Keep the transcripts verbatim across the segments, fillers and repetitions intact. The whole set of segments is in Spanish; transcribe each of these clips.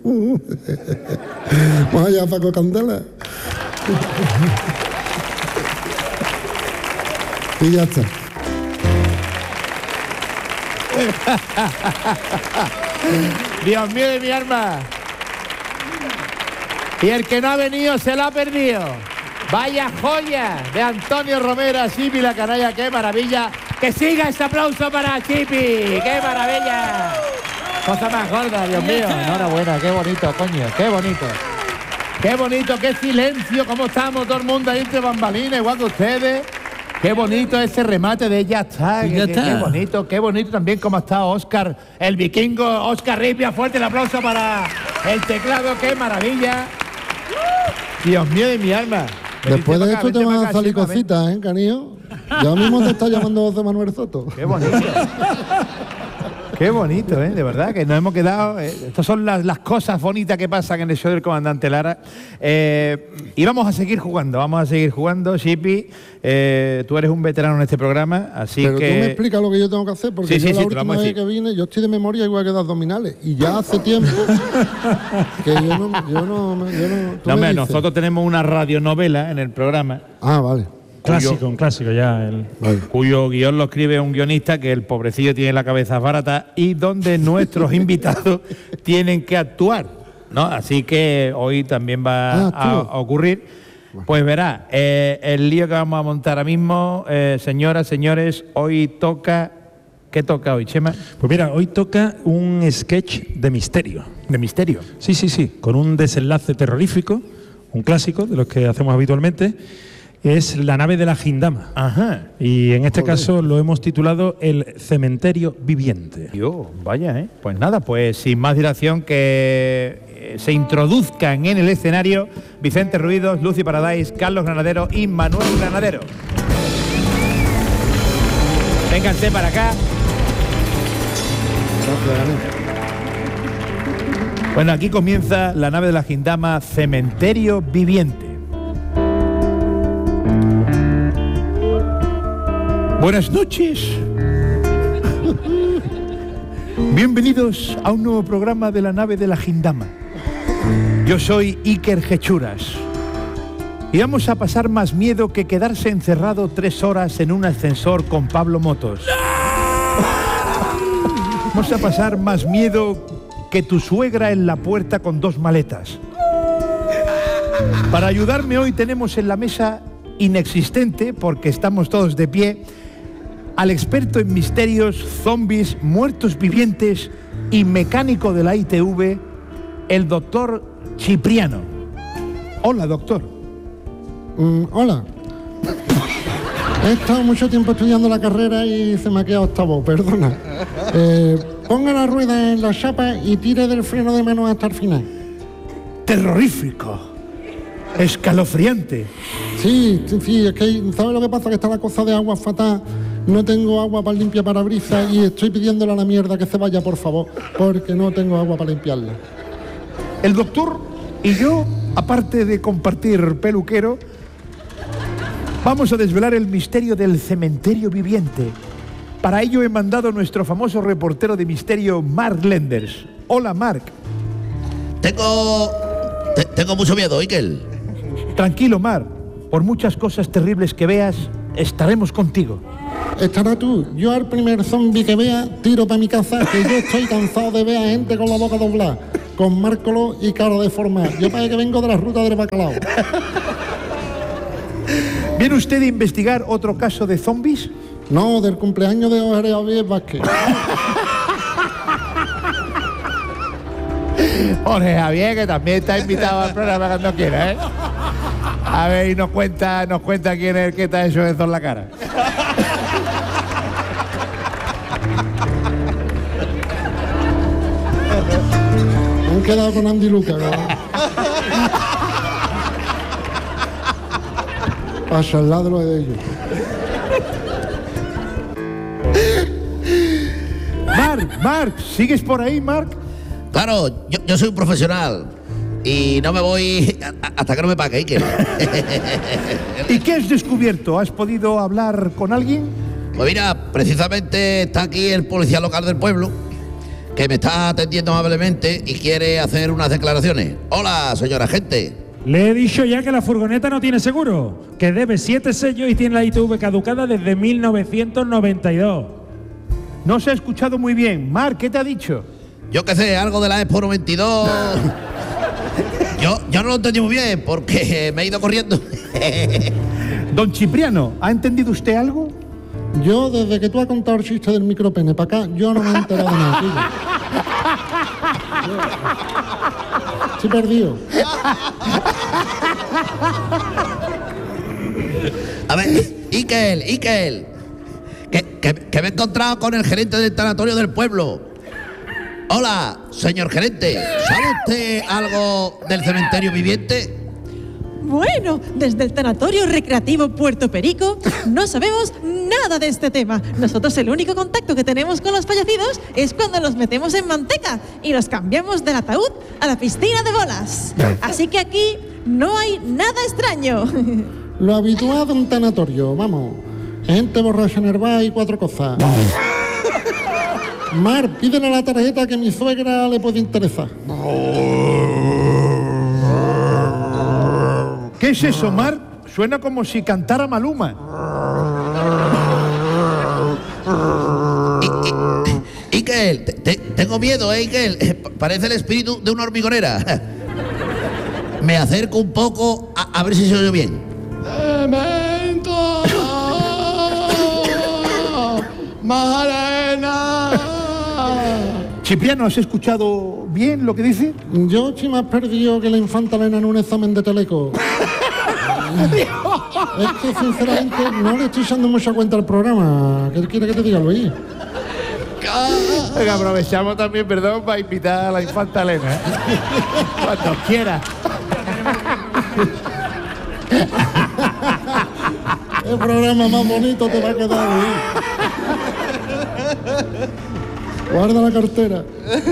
Vamos allá, Paco Candela. Y ya está. Dios mío de mi alma. Y el que no ha venido se lo ha perdido. Vaya joya de Antonio Romero, Chipi la canalla, qué maravilla. Que siga este aplauso para Chipi, qué maravilla. Cosa más gorda, Dios mío. Enhorabuena, qué bonito, coño, qué bonito. Qué bonito, qué silencio, cómo estamos todo el mundo ahí entre bambalinas, igual que ustedes. Qué bonito ese remate de ya está, ya qué, está. Qué bonito, qué bonito también cómo está Óscar, el vikingo, Óscar Ripia, fuerte el aplauso para el teclado, qué maravilla. Dios mío de mi alma. Después de Vente esto para te acá, van a vente salir para acá, cositas, ¿eh, Canillo? Ya mismo te está llamando José Manuel Soto. Qué bonito. Qué bonito, ¿eh? De verdad, que nos hemos quedado... Eh, estas son las, las cosas bonitas que pasan en el show del comandante Lara. Eh, y vamos a seguir jugando, vamos a seguir jugando, Chipi. Eh, tú eres un veterano en este programa, así Pero que... tú me explicas lo que yo tengo que hacer, porque Sí, sí, yo sí, la te lo última vamos a vez decir. que vine, yo estoy de memoria igual que de abdominales. Y ya hace tiempo que yo no... Yo no, yo no, tú No, me hombre, dices. nosotros tenemos una radionovela en el programa. Ah, vale. Clásico, un clásico ya. El... vale. Cuyo guión lo escribe un guionista que el pobrecillo tiene la cabeza barata y donde nuestros invitados tienen que actuar, ¿no? Así que hoy también va Ah, a, a ocurrir. Pues verá, eh, el lío que vamos a montar ahora mismo, eh, señoras, señores, hoy toca... ¿Qué toca hoy, Chema? Pues mira, hoy toca un sketch de misterio. De misterio. Sí, sí, sí, con un desenlace terrorífico, un clásico de los que hacemos habitualmente. Es La nave de la Gindama. Ajá. Y en este caso lo hemos titulado El cementerio viviente. Yo, vaya, ¿eh? Pues nada, pues sin más dilación que eh, se introduzcan en el escenario Vicente Ruidos, Lucy Paradise, Carlos Granadero y Manuel Granadero. Vénganse para acá. Bueno, aquí comienza La nave de la Gindama, Cementerio Viviente. Buenas noches. Bienvenidos a un nuevo programa de La nave de la Gindama. Yo soy Iker Gechuras. Y vamos a pasar más miedo que quedarse encerrado tres horas en un ascensor con Pablo Motos. Vamos a pasar más miedo que tu suegra en la puerta con dos maletas. Para ayudarme hoy tenemos en la mesa inexistente, porque estamos todos de pie, al experto en misterios, zombies, muertos vivientes y mecánico de la I T V, el doctor Cipriano. Hola, doctor. Mm, hola. He estado mucho tiempo estudiando la carrera y se me ha quedado octavo, perdona. Eh, ponga la rueda en la chapa y tire del freno de mano hasta el final. Terrorífico. Escalofriante. Sí, sí, sí, es que ¿sabes lo que pasa? Que está la cosa de agua fatal. No tengo agua para limpiar parabrisas y estoy pidiéndole a la mierda que se vaya, por favor, porque no tengo agua para limpiarla. El doctor y yo, aparte de compartir peluquero, vamos a desvelar el misterio del cementerio viviente. Para ello he mandado a nuestro famoso reportero de misterio, Mark Lenders. Hola, Mark. Tengo... te- tengo mucho miedo, Ikel. Tranquilo, Mark. Por muchas cosas terribles que veas, estaremos contigo. Estará tú. Yo al primer zombie que vea, tiro para mi casa, que yo estoy cansado de ver a gente con la boca doblada, con márcolo y cara deformada. Yo parece que vengo de la ruta del bacalao. ¿Viene usted a investigar otro caso de zombies? No, del cumpleaños de Jorge Javier Vázquez. Jorge Javier, que también está invitado al programa cuando quiera, ¿eh? A ver, y nos cuenta, nos cuenta quién es el que está hecho eso en la cara. Me han quedado con Andy Luca, ¿no? Pasa al lado de ellos. Mark, Mark, ¿sigues por ahí, Mark? Claro, yo, yo soy un profesional y no me voy a- a- hasta que no me pague, Ikel. ¿Y qué has descubierto? ¿Has podido hablar con alguien? Pues mira, precisamente está aquí el policía local del pueblo, que me está atendiendo amablemente y quiere hacer unas declaraciones. Hola, señor agente. Le he dicho ya que la furgoneta no tiene seguro, que debe siete sellos y tiene la I T V caducada desde mil novecientos noventa y dos. No se ha escuchado muy bien. Mar, ¿qué te ha dicho? Yo qué sé, algo de la Expo noventa y dos. Yo, yo no lo entendí muy bien porque me he ido corriendo. Don Cipriano, ¿ha entendido usted algo? Yo, desde que tú has contado el chiste del micropene para acá, yo no me he enterado de nada, tío. Yo- Estoy perdido. A ver, Ikel, Ikel, que, que, que me he encontrado con el gerente del tanatorio del pueblo. Hola, señor gerente, ¿sabe usted algo del cementerio viviente? Bueno, desde el Tanatorio Recreativo Puerto Perico no sabemos nada de este tema. Nosotros el único contacto que tenemos con los fallecidos es cuando los metemos en manteca y los cambiamos del ataúd a la piscina de bolas. Así que aquí no hay nada extraño. Lo habitual de un tanatorio, vamos. Gente borracha en el bar y cuatro cosas. Mar, pídele la tarjeta que a mi suegra le puede interesar. ¿Qué es eso, Mar? Suena como si cantara Maluma. I- I- Ikel, te- te- tengo miedo, ¿eh, Ikel? Eh, pa- Parece el espíritu de una hormigonera. Me acerco un poco a, a ver si se oye bien. ¡Cemento! ¡Más arena! Cipriano, ¿has escuchado bien lo que dice? Yo estoy más perdido que la infanta Elena en un examen de teleco. Es que sinceramente no le estoy echando mucha cuenta al programa. ¿Qué quiere que te diga, Luis? Venga, aprovechamos también, perdón, para invitar a la infanta Elena, ¿eh? Cuando quiera. El programa más bonito te va a quedar, Luis. Guarda la cartera.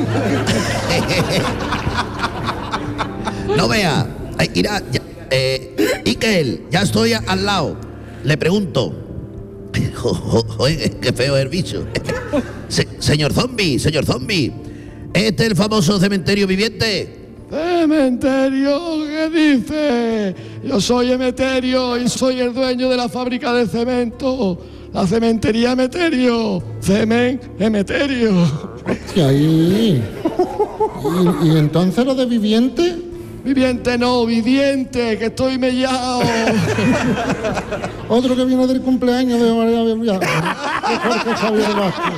No vea. Ay, mira, ya, eh, Ikel, ya estoy a- al lado. Le pregunto. Jo- jo- Joder, qué feo es el bicho. Se- señor zombie, señor zombie. ¿Este es el famoso cementerio viviente? ¡Cementerio! ¿Qué dice? Yo soy Emeterio y soy el dueño de la fábrica de cemento. La cementería Emeterio. Cemen Emeterio. Hostia, ahí. ¿Y, y entonces lo de viviente? Viviente no, viviente, que estoy mellao. Otro que viene del cumpleaños de María Belvía. Jorge Javier Vázquez.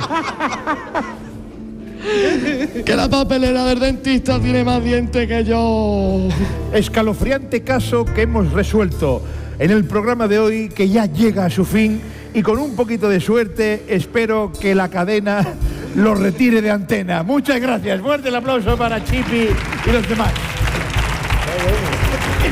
Que la papelera del dentista tiene más dientes que yo. Escalofriante caso que hemos resuelto en el programa de hoy, que ya llega a su fin, y con un poquito de suerte espero que la cadena lo retire de antena. Muchas gracias. Fuerte el aplauso para Chipi y los demás.